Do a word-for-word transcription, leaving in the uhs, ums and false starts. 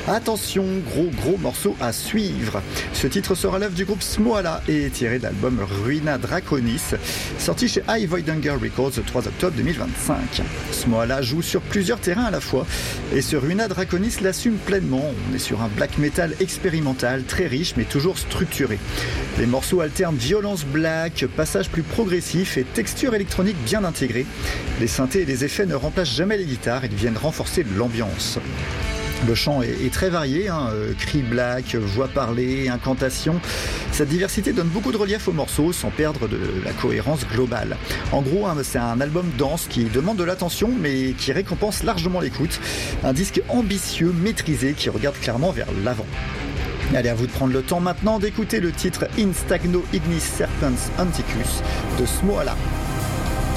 Attention, gros gros morceau à suivre. Ce titre sera l'œuvre du groupe Smoala et est tiré de l'album Ruina Draconis, sorti chez High Voidanger Records le trois octobre deux mille vingt-cinq. Smoala joue sur plusieurs terrains à la fois et ce Ruina Draconis l'assume pleinement. On est sur un black metal expérimental très riche mais toujours structuré. Les morceaux alternent violence black, passage plus progressif et texture électronique bien intégrée. Les synthés et les effets ne remplacent jamais les guitares, ils viennent renforcer l'ambiance. Le chant est, est très varié, hein, euh, cri black, voix parlée, incantation. Cette diversité donne beaucoup de relief au morceau sans perdre de la cohérence globale. En gros, hein, c'est un album dense qui demande de l'attention mais qui récompense largement l'écoute. Un disque ambitieux, maîtrisé, qui regarde clairement vers l'avant. Allez, à vous de prendre le temps maintenant d'écouter le titre Instagno Ignis Serpens Anticus de Smoala.